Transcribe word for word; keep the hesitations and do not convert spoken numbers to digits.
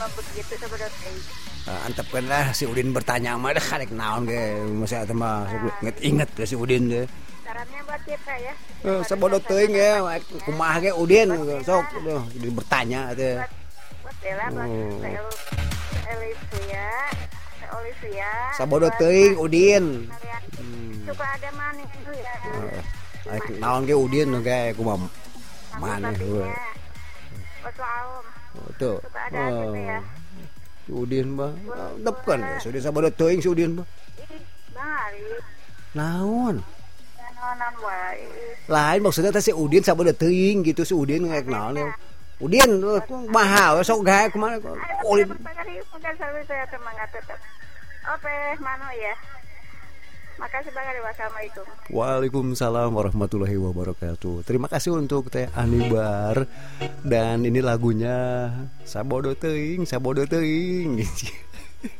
begitu sebenarnya. Uh, antepkeun lah si Udin bertanya mah dah karek naon ge masa eta mah inget-inget ke si Udin teh. Sarannya buat kita ya. Eh, sabodo teuing ya kumaha ge Udin sok Udin bertanya teh. Buat Bella, buat Olivia, Olivia. Sabodo teuing Udin. Suka ada manis itu ya. Arek naon ge Udin ge kumaha maneh we. Wassalam. Tuh. Suka ada gitu ya. Udin mah depkeun ya sudah sabodo teuing si Udin mah. Bari. Naon? Naonan wae. Lain maksudnya teh si Udin sabodo teuing gitu si Udin ngek naon ya. Udin mahal sok gawe kumaha Udin. Mungkin saya semangat tetap. Oke, mano ya. Makasih banget. Wassalamualaikum. Waalaikumsalam warahmatullahi wabarakatuh. Terima kasih untuk Teh Anibar. Dan ini lagunya Sabodo Teuing, Sabodo Teuing.